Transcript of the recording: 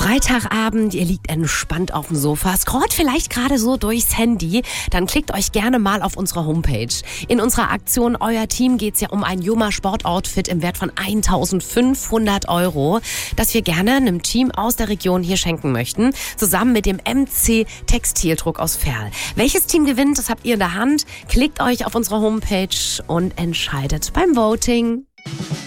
Freitagabend, ihr liegt entspannt auf dem Sofa, scrollt vielleicht gerade so durchs Handy, dann klickt euch gerne mal auf unsere Homepage. In unserer Aktion Euer Team geht es ja um ein Juma Sportoutfit im Wert von 1.500 €, das wir gerne einem Team aus der Region hier schenken möchten, zusammen mit dem MC Textildruck aus Verl. Welches Team gewinnt, das habt ihr in der Hand. Klickt euch auf unsere Homepage und entscheidet beim Voting.